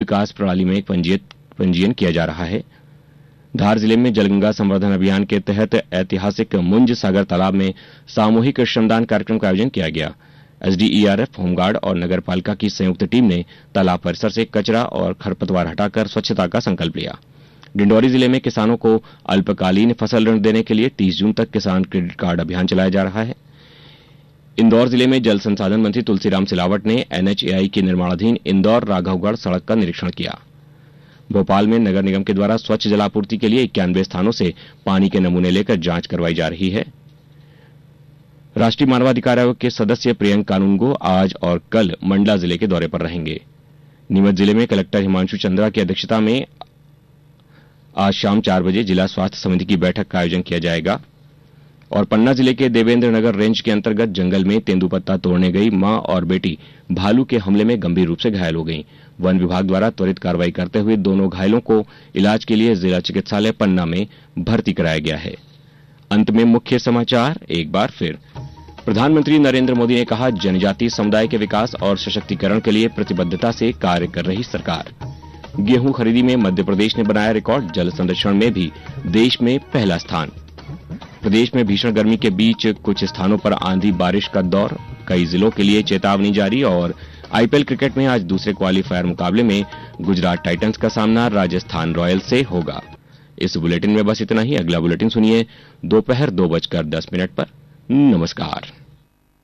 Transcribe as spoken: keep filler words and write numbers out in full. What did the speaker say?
विकास प्रणाली में पंजीयत पंजीयन किया जा रहा है। धार जिले में जलगंगा संवर्धन अभियान के तहत ऐतिहासिक मुंज सागर तालाब में सामूहिक श्रमदान कार्यक्रम का आयोजन किया गया। एसडीईआरएफ, होमगार्ड और नगर पालिका की संयुक्त टीम ने तालाब परिसर से कचरा और खरपतवार हटाकर स्वच्छता का संकल्प लिया। डिंडौरी जिले में किसानों को अल्पकालीन फसल ऋण देने के लिए तीस जून तक किसान क्रेडिट कार्ड अभियान चलाया जा रहा है। इंदौर जिले में जल संसाधन मंत्री तुलसीराम सिलावट ने एनएचएआई के निर्माणाधीन इंदौर राघवगढ़ सड़क का निरीक्षण किया। भोपाल में नगर निगम के द्वारा स्वच्छ जलापूर्ति के लिए इक्यानवे स्थानों से पानी के नमूने लेकर जांच करवाई जा रही है। राष्ट्रीय मानवाधिकार आयोग के सदस्य प्रियंक कानूनगो आज और कल मंडला जिले के दौरे पर रहेंगे। नीमच जिले में कलेक्टर हिमांशु चंद्रा की अध्यक्षता में आज शाम चार बजे जिला स्वास्थ्य समिति की बैठक का आयोजन किया जाएगा। और पन्ना जिले के देवेंद्र नगर रेंज के अंतर्गत जंगल में तेंदुपत्ता तोड़ने गई मां और बेटी भालू के हमले में गंभीर रूप से घायल हो गईं। वन विभाग द्वारा त्वरित कार्रवाई करते हुए दोनों घायलों को इलाज के लिए जिला चिकित्सालय पन्ना में भर्ती कराया गया है। अंत में मुख्य समाचार एक बार फिर। प्रधानमंत्री नरेंद्र मोदी ने कहा, जनजातीय समुदाय के विकास और सशक्तिकरण के लिए प्रतिबद्धता से कार्य कर रही सरकार। गेहूं खरीदी में मध्य प्रदेश ने बनाया रिकॉर्ड, जल संरक्षण में भी देश में पहला स्थान। प्रदेश में भीषण गर्मी के बीच कुछ स्थानों पर आंधी बारिश का दौर, कई जिलों के लिए चेतावनी जारी। और आईपीएल क्रिकेट में आज दूसरे क्वालीफायर मुकाबले में गुजरात टाइटंस का सामना राजस्थान रॉयल्स से होगा। इस बुलेटिन में बस इतना ही। अगला बुलेटिन सुनिए दोपहर दो बजकर दस मिनट पर। नमस्कार।